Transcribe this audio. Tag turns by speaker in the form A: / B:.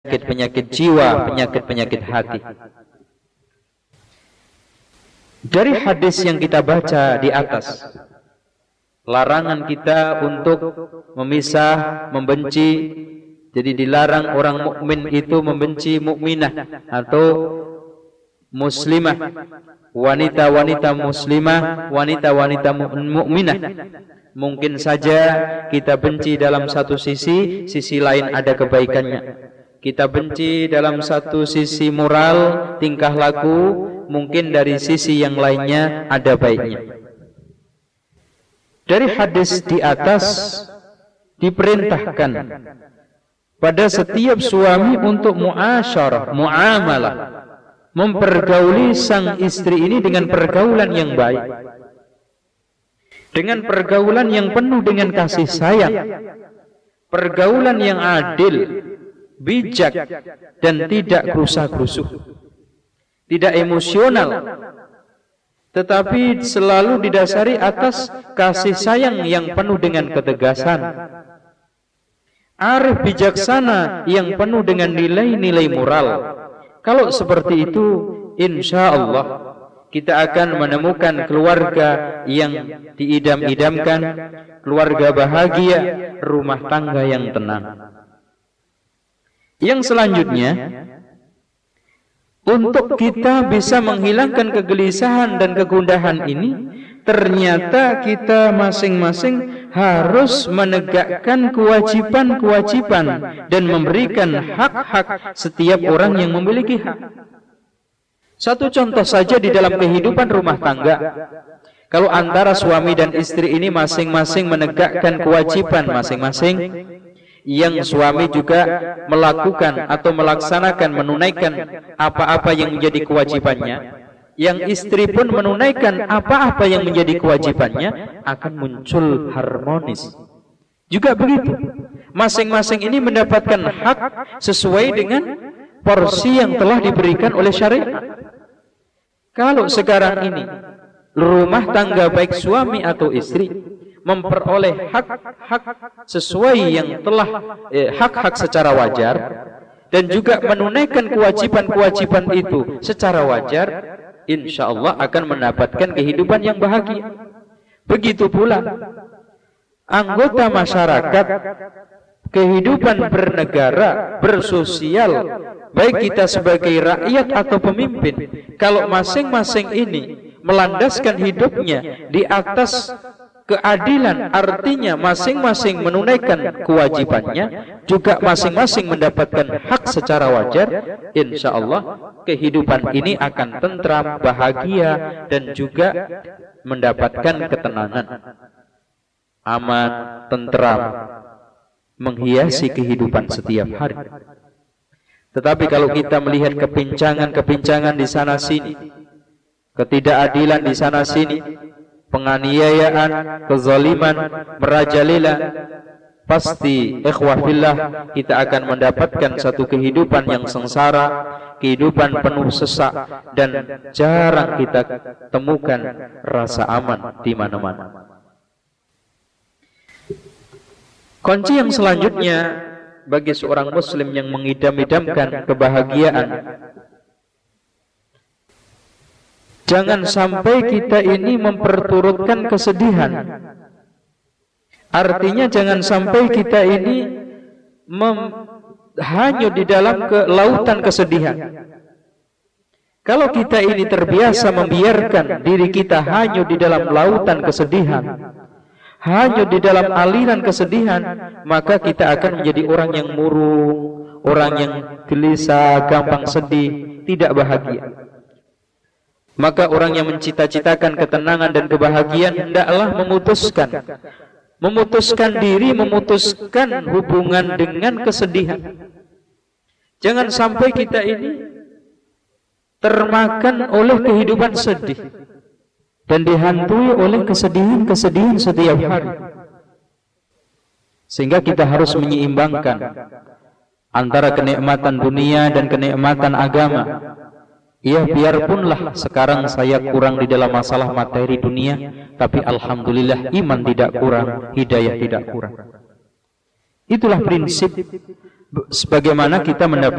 A: penyakit jiwa, penyakit-penyakit hati. Dari hadis yang kita baca di atas, larangan kita untuk memisah, membenci. Jadi dilarang orang mukmin itu membenci mukminah atau muslimah, wanita-wanita muslimah, wanita-wanita mukminah. Mungkin saja kita benci dalam satu sisi, sisi lain ada kebaikannya. Kita benci dalam satu sisi moral, tingkah laku, mungkin dari sisi yang lainnya ada baiknya. Dari hadis di atas diperintahkan pada setiap suami untuk muasyarah, muamalah, mempergauli sang istri ini dengan pergaulan yang baik, dengan pergaulan yang penuh dengan kasih sayang, pergaulan yang adil, bijak, dan tidak gerusa-gerusu, tidak emosional, tetapi selalu didasari atas kasih sayang yang penuh dengan ketegasan, arif bijaksana yang penuh dengan nilai-nilai moral. Kalau seperti itu, insya Allah kita akan menemukan keluarga yang diidam-idamkan, keluarga bahagia, rumah tangga yang tenang. Yang selanjutnya, untuk kita bisa menghilangkan kegelisahan dan kegundahan ini, ternyata kita masing-masing harus menegakkan kewajiban-kewajiban dan memberikan hak-hak setiap orang yang memiliki hak. Satu contoh saja di dalam kehidupan rumah tangga. Kalau antara suami dan istri ini masing-masing menegakkan kewajiban masing-masing, yang suami juga melakukan atau melaksanakan, menunaikan apa-apa yang menjadi kewajibannya, yang istri pun menunaikan apa-apa yang menjadi kewajibannya, akan muncul harmonis. Juga begitu, masing-masing ini mendapatkan hak sesuai dengan porsi yang telah diberikan oleh syariat. Kalau sekarang ini rumah tangga baik suami atau istri memperoleh hak-hak sesuai yang telah hak-hak secara wajar, dan juga menunaikan kewajiban-kewajiban itu secara wajar, insya Allah akan mendapatkan kehidupan yang bahagia. Begitu pula anggota masyarakat, kehidupan bernegara, bersosial, baik kita sebagai rakyat atau pemimpin, kalau masing-masing ini melandaskan hidupnya di atas keadilan, artinya masing-masing menunaikan kewajibannya, juga masing-masing mendapatkan hak secara wajar, insya Allah kehidupan ini akan tentram, bahagia, dan juga mendapatkan ketenangan, aman, tentram, menghiasi kehidupan setiap hari. Tetapi kalau kita melihat kepincangan-kepincangan di sana sini, ketidakadilan di sana sini, penganiayaan, kezaliman, merajalela, pasti ikhwah fillah kita akan mendapatkan satu kehidupan yang sengsara, kehidupan penuh sesak, dan jarang kita temukan rasa aman di mana-mana. Kunci yang selanjutnya bagi seorang muslim yang mengidam-idamkan kebahagiaan, jangan sampai kita ini memperturutkan kesedihan. Artinya jangan sampai kita ini hanyut di dalam lautan kesedihan. Kalau kita ini terbiasa membiarkan diri kita hanyut di dalam lautan kesedihan, hanyut di dalam aliran kesedihan, maka kita akan menjadi orang yang murung, orang yang gelisah, gampang sedih, tidak bahagia. Maka orang yang mencita-citakan ketenangan dan kebahagiaan hendaklah memutuskan diri, memutuskan hubungan dengan kesedihan. Jangan sampai kita ini termakan oleh kehidupan sedih dan dihantui oleh kesedihan-kesedihan setiap hari. Sehingga kita harus menyeimbangkan antara kenikmatan dunia dan kenikmatan agama. Ya, biarpunlah sekarang saya kurang di dalam masalah materi dunia, tapi alhamdulillah iman tidak kurang, hidayah tidak kurang. Itulah prinsip sebagaimana kita mendapat